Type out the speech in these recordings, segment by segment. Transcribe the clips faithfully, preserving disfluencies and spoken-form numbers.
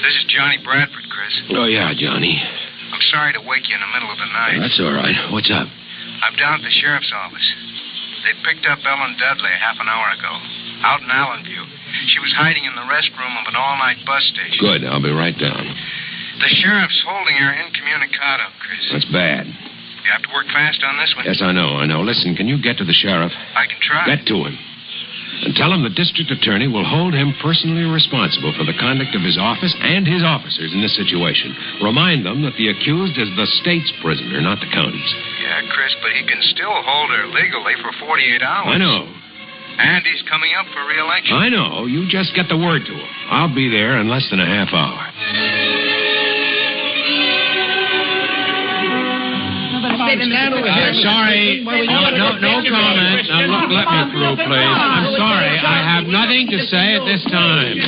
This is Johnny Bradford, Chris. Oh, yeah, Johnny. I'm sorry to wake you in the middle of the night. That's all right. What's up? I'm down at the sheriff's office. They picked up Ellen Dudley half an hour ago, out in Allenview. She was hiding in the restroom of an all-night bus station. Good. I'll be right down. The sheriff's holding her incommunicado, Chris. That's bad. You have to work fast on this one. Yes, I know, I know. Listen, can you get to the sheriff? I can try. Get to him. And tell him the district attorney will hold him personally responsible for the conduct of his office and his officers in this situation. Remind them that the accused is the state's prisoner, not the county's. Yeah, Chris, but he can still hold her legally for forty-eight hours. I know. And he's coming up for re-election. I know. You just get the word to him. I'll be there in less than a half hour. Uh, sorry. No, no, no comment. Now, look, let me through, please. I'm sorry. I have nothing to say at this time.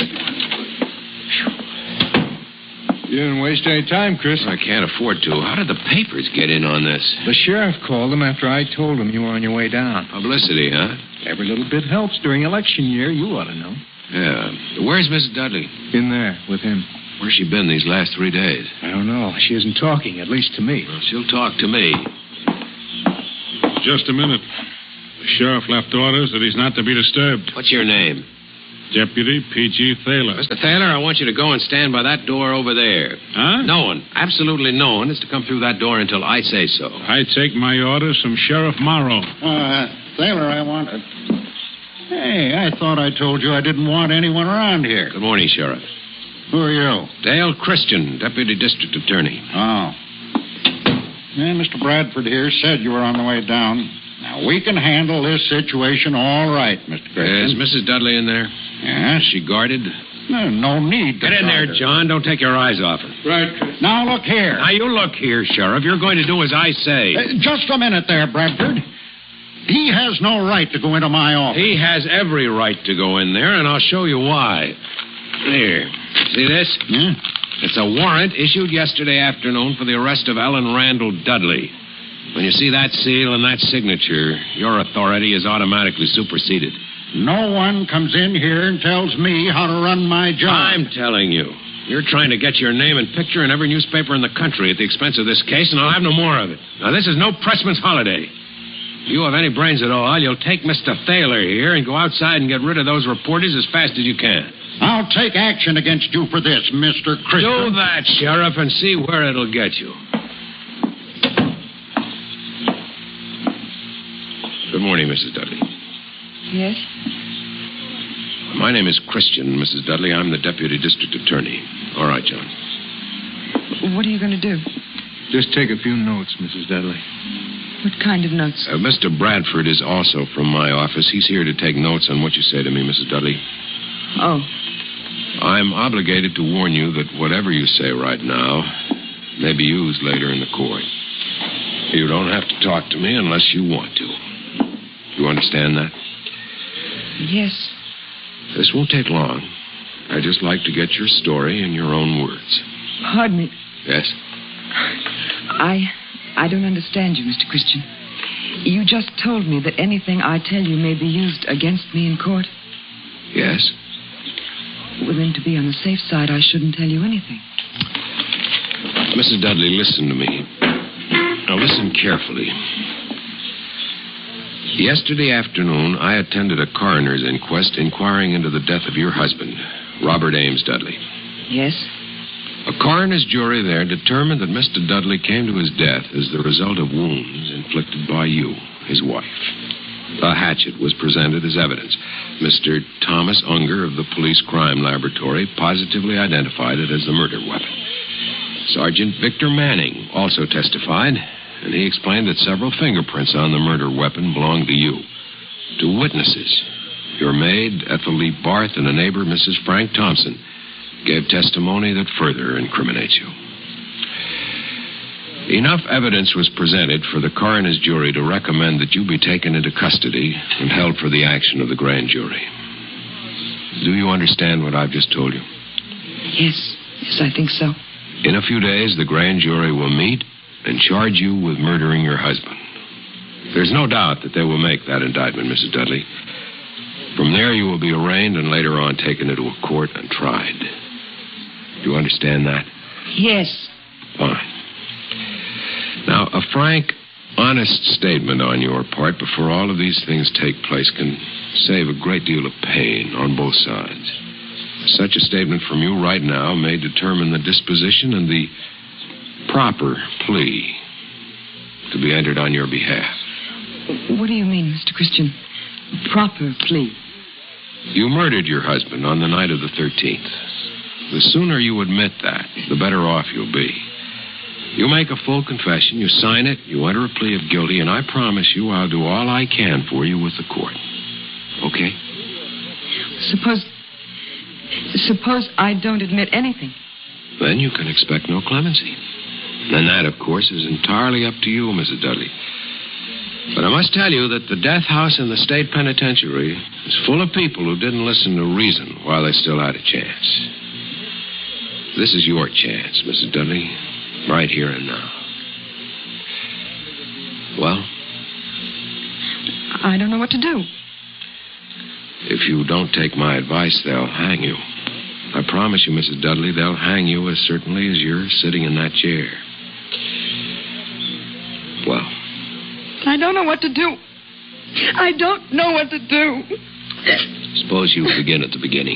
You didn't waste any time, Chris. I can't afford to. How did the papers get in on this? The sheriff called them after I told him you were on your way down. Publicity, huh? Every little bit helps during election year. You ought to know. Yeah. Where's Missus Dudley? In there with him. Where's she been these last three days? I don't know. She isn't talking, at least to me. Well, she'll talk to me. Just a minute. The sheriff left orders that he's not to be disturbed. What's your name? Deputy P G Thaler. Mister Thaler, I want you to go and stand by that door over there. Huh? No one, absolutely no one, is to come through that door until I say so. I take my orders from Sheriff Morrow. Uh, Thaler, I wanted... Hey, I thought I told you I didn't want anyone around here. Good morning, Sheriff. Who are you? Dale Christian, Deputy District Attorney. Oh. Yeah, Mister Bradford here said you were on the way down. Now, we can handle this situation all right, Mister Christian. Is Missus Dudley in there? Yes. Is she guarded? No, no need to Get in guard there, her. John. Don't take your eyes off her. Right. Now, look here. Now, you look here, Sheriff. You're going to do as I say. Uh, just a minute there, Bradford. He has no right to go into my office. He has every right to go in there, and I'll show you why. Here. See this? Yeah? It's a warrant issued yesterday afternoon for the arrest of Ellen Randall Dudley. When you see that seal and that signature, your authority is automatically superseded. No one comes in here and tells me how to run my job. I'm telling you. You're trying to get your name and picture in every newspaper in the country at the expense of this case, and I'll have no more of it. Now, this is no pressman's holiday. If you have any brains at all, you'll take Mister Thaler here and go outside and get rid of those reporters as fast as you can. I'll take action against you for this, Mister Christian. Do that, Sheriff, and see where it'll get you. Good morning, Missus Dudley. Yes? My name is Christian, Missus Dudley. I'm the Deputy District Attorney. All right, John. What are you going to do? Just take a few notes, Missus Dudley. What kind of notes? Uh, Mister Bradford is also from my office. He's here to take notes on what you say to me, Missus Dudley. Oh. I'm obligated to warn you that whatever you say right now may be used later in the court. You don't have to talk to me unless you want to. You understand that? Yes. This won't take long. I'd just like to get your story in your own words. Pardon me. Yes? I... I don't understand you, Mister Christian. You just told me that anything I tell you may be used against me in court. Yes? Well, then, to be on the safe side, I shouldn't tell you anything. Missus Dudley, listen to me. Now, listen carefully. Yesterday afternoon, I attended a coroner's inquest inquiring into the death of your husband, Robert Ames Dudley. Yes? A coroner's jury there determined that Mister Dudley came to his death as the result of wounds inflicted by you, his wife. A hatchet was presented as evidence. Mister Thomas Unger of the Police Crime Laboratory positively identified it as the murder weapon. Sergeant Victor Manning also testified, and he explained that several fingerprints on the murder weapon belonged to you. To witnesses, your maid, Ethel Lee Barth, and a neighbor, Missus Frank Thompson, gave testimony that further incriminates you. Enough evidence was presented for the coroner's jury to recommend that you be taken into custody and held for the action of the grand jury. Do you understand what I've just told you? Yes. Yes, I think so. In a few days, the grand jury will meet and charge you with murdering your husband. There's no doubt that they will make that indictment, Missus Dudley. From there, you will be arraigned and later on taken into a court and tried. Do you understand that? Yes. Fine. Now, a frank, honest statement on your part before all of these things take place can save a great deal of pain on both sides. Such a statement from you right now may determine the disposition and the proper plea to be entered on your behalf. What do you mean, Mister Christian? Proper plea? You murdered your husband on the night of the thirteenth. The sooner you admit that, the better off you'll be. You make a full confession, you sign it, you enter a plea of guilty, and I promise you I'll do all I can for you with the court. Okay? Suppose... Suppose I don't admit anything. Then you can expect no clemency. And that, of course, is entirely up to you, Missus Dudley. But I must tell you that the death house in the state penitentiary is full of people who didn't listen to reason while they still had a chance. This is your chance, Missus Dudley, right here and now. Well? I don't know what to do. If you don't take my advice, they'll hang you. I promise you, Missus Dudley, they'll hang you as certainly as you're sitting in that chair. Well? I don't know what to do. I don't know what to do. Suppose you begin at the beginning.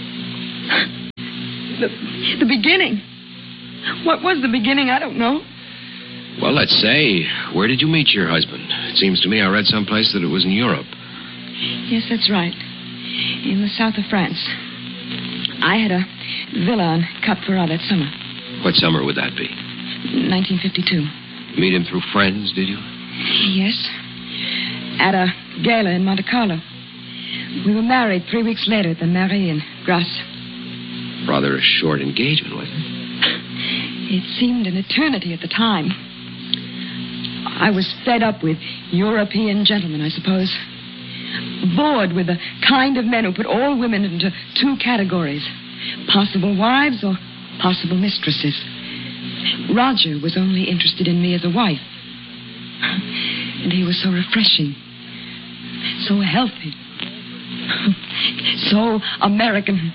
The, the beginning? What was the beginning? I don't know. Well, let's say, where did you meet your husband? It seems to me I read someplace that it was in Europe. Yes, that's right. In the south of France. I had a villa on Cap Ferrat that summer. What summer would that be? nineteen fifty-two. Meet him through friends, did you? Yes. At a gala in Monte Carlo. We were married three weeks later at the Mairie in Grasse. Rather a short engagement, wasn't it? It seemed an eternity at the time. I was fed up with European gentlemen, I suppose. Bored with the kind of men who put all women into two categories. Possible wives or possible mistresses. Roger was only interested in me as a wife. And he was so refreshing. So healthy. So American.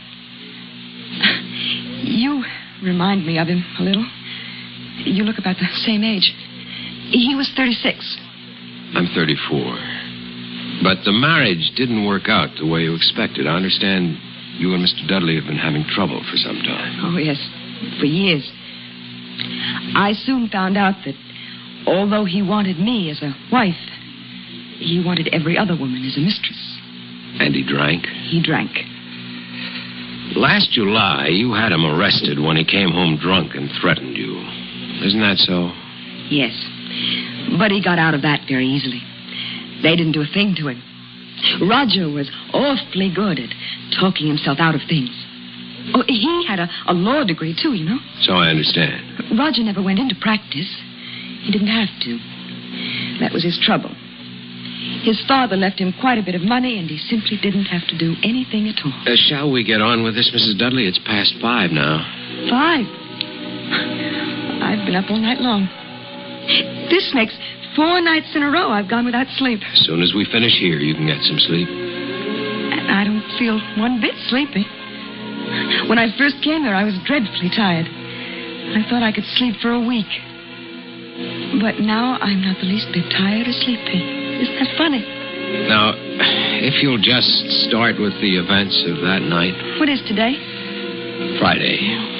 You remind me of him a little. You look about the same age. He was thirty-six. I'm thirty-four. But the marriage didn't work out the way you expected. I understand you and Mister Dudley have been having trouble for some time. Oh, yes. For years. I soon found out that although he wanted me as a wife, he wanted every other woman as a mistress. And he drank? He drank. Last July, you had him arrested when he came home drunk and threatened you. Isn't that so? Yes. But he got out of that very easily. They didn't do a thing to him. Roger was awfully good at talking himself out of things. Oh, he had a, a law degree, too, you know. So I understand. Roger never went into practice. He didn't have to. That was his trouble. His father left him quite a bit of money, and he simply didn't have to do anything at all. Uh, shall we get on with this, Missus Dudley? It's past five now. Five? I've been up all night long. This makes four nights in a row I've gone without sleep. As soon as we finish here, you can get some sleep. And I don't feel one bit sleepy. When I first came here, I was dreadfully tired. I thought I could sleep for a week. But now I'm not the least bit tired or sleepy. Isn't that funny? Now, if you'll just start with the events of that night. What is today? Friday.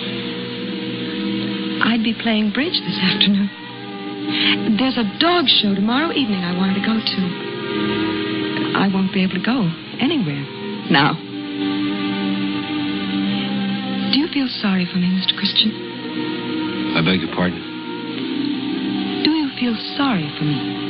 I'd be playing bridge this afternoon. There's a dog show tomorrow evening I wanted to go to. I won't be able to go anywhere now. Do you feel sorry for me, Mister Christian? I beg your pardon? Do you feel sorry for me?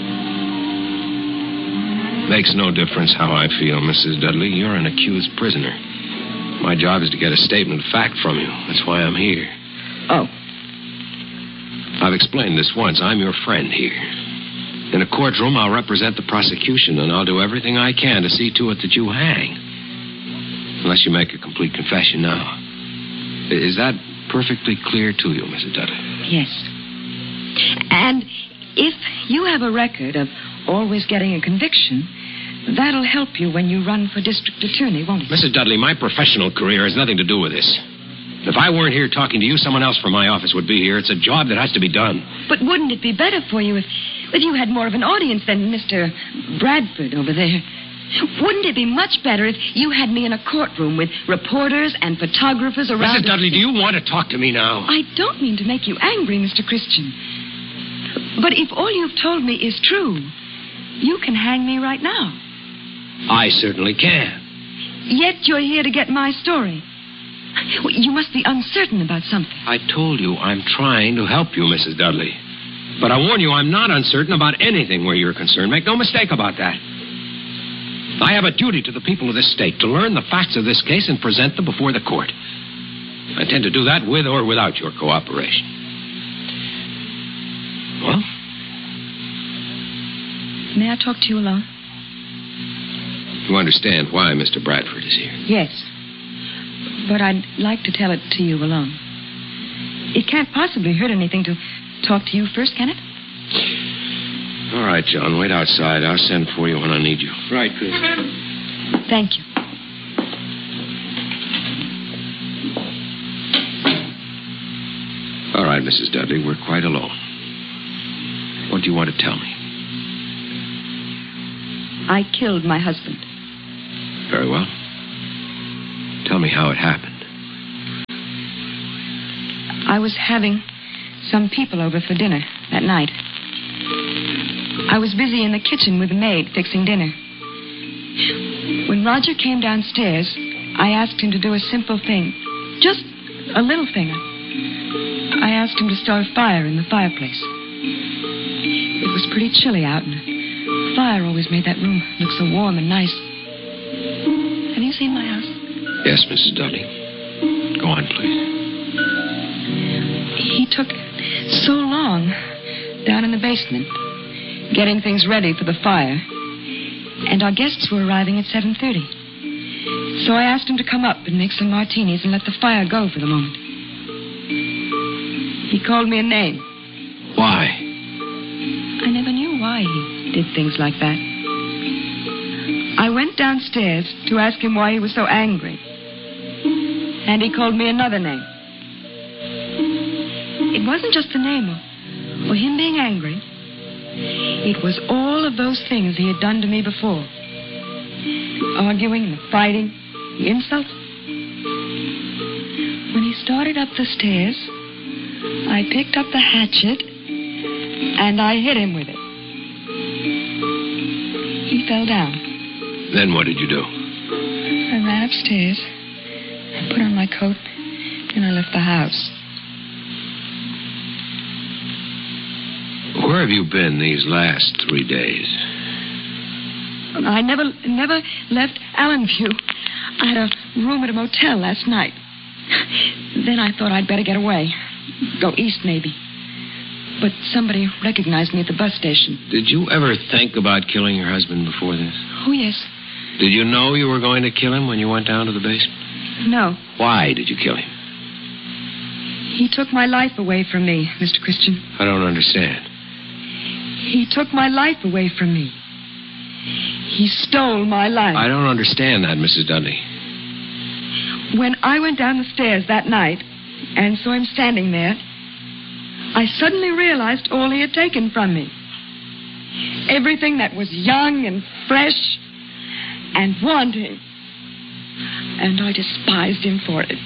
Makes no difference how I feel, Missus Dudley. You're an accused prisoner. My job is to get a statement of fact from you. That's why I'm here. Oh. I've explained this once. I'm your friend here. In a courtroom, I'll represent the prosecution, and I'll do everything I can to see to it that you hang. Unless you make a complete confession now. Is that perfectly clear to you, Missus Dudley? Yes. And if you have a record of always getting a conviction, that'll help you when you run for district attorney, won't it? Missus Dudley, my professional career has nothing to do with this. If I weren't here talking to you, someone else from my office would be here. It's a job that has to be done. But wouldn't it be better for you if, if you had more of an audience than Mister Bradford over there? Wouldn't it be much better if you had me in a courtroom with reporters and photographers around... Missus Dudley, do you want to talk to me now? I don't mean to make you angry, Mister Christian. But if all you've told me is true, you can hang me right now. I certainly can. Yet you're here to get my story. You must be uncertain about something. I told you I'm trying to help you, Missus Dudley. But I warn you, I'm not uncertain about anything where you're concerned. Make no mistake about that. I have a duty to the people of this state to learn the facts of this case and present them before the court. I intend to do that with or without your cooperation. Well? May I talk to you alone? You understand why Mister Bradford is here? Yes. But I'd like to tell it to you alone. It can't possibly hurt anything to talk to you first, can it? All right, John. Wait outside. I'll send for you when I need you. Right, Chris. Thank you. All right, Missus Dudley. We're quite alone. What do you want to tell me? I killed my husband. Very well. Tell me how it happened. I was having some people over for dinner that night. I was busy in the kitchen with the maid fixing dinner. When Roger came downstairs, I asked him to do a simple thing. Just a little thing. I asked him to start a fire in the fireplace. It was pretty chilly out, and the fire always made that room look so warm and nice. Have you seen my house? Yes, Missus Dudley. Go on, please. He took so long down in the basement, getting things ready for the fire, and our guests were arriving at seven thirty. So I asked him to come up and make some martinis and let the fire go for the moment. He called me a name. Why? I never knew why he did things like that. I went downstairs to ask him why he was so angry. And he called me another name. It wasn't just the name or, or him being angry. It was all of those things he had done to me before. The arguing and the fighting, the insults. When he started up the stairs, I picked up the hatchet and I hit him with it. He fell down. Then what did you do? I ran upstairs, I put on my coat, and I left the house. Where have you been these last three days? I never, never left Allenview. I had a room at a motel last night. Then I thought I'd better get away. Go east, maybe. But somebody recognized me at the bus station. Did you ever think about killing your husband before this? Oh, yes. Did you know you were going to kill him when you went down to the basement? No. Why did you kill him? He took my life away from me, Mister Christian. I don't understand. He took my life away from me. He stole my life. I don't understand that, Missus Dudley. When I went down the stairs that night and saw him standing there, I suddenly realized all he had taken from me. Everything that was young and fresh and wanting. And I despised him for it.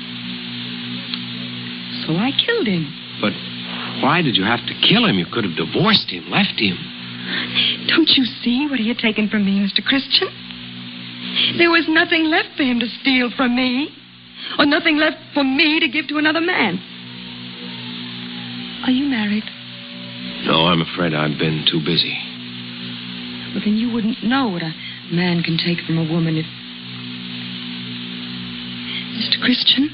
So I killed him. But why did you have to kill him? You could have divorced him, left him. Don't you see what he had taken from me, Mister Christian? There was nothing left for him to steal from me, or nothing left for me to give to another man. Are you married? No, I'm afraid I've been too busy. Well, then you wouldn't know what a man can take from a woman if... Mister Christian,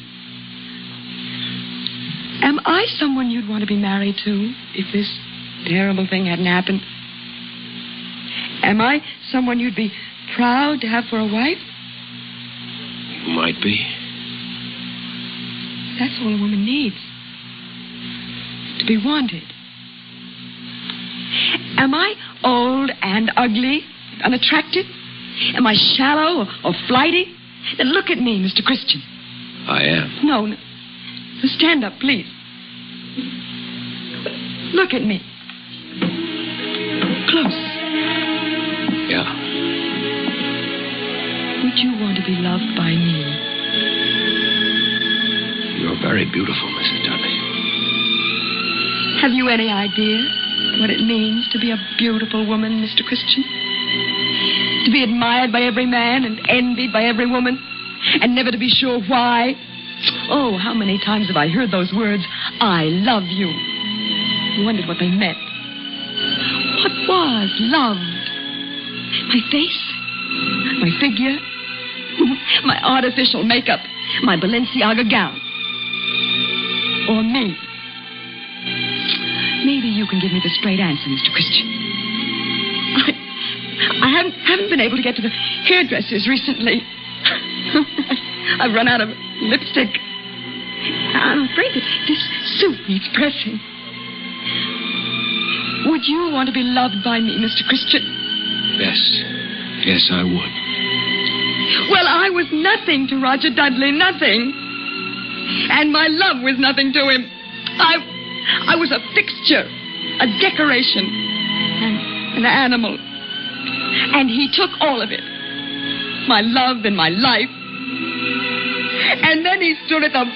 am I someone you'd want to be married to if this terrible thing hadn't happened? Am I someone you'd be proud to have for a wife? You might be. That's all a woman needs. To be wanted. Am I old and ugly, unattractive? Am I shallow or, or flighty? Then look at me, Mister Christian. I am. No, Stand up, please. Look at me. Close. Yeah. Would you want to be loved by me? You're very beautiful, Missus Dudley. Have you any idea what it means to be a beautiful woman, Mister Christian? To be admired by every man and envied by every woman, and never to be sure why? Oh, how many times have I heard those words, I love you. I wondered what they meant. What was loved? My face? My figure? My artificial makeup? My Balenciaga gown? Or me? Maybe you can give me the straight answer, Mister Christian. I, I haven't, haven't been able to get to the hairdressers recently. I've run out of lipstick. I'm afraid that this suit needs pressing. Would you want to be loved by me, Mister Christian? Yes. Yes, I would. Well, I was nothing to Roger Dudley, nothing. And my love was nothing to him. I... I was a fixture, a decoration, and an animal. And he took all of it. My love and my life. And then he stood at the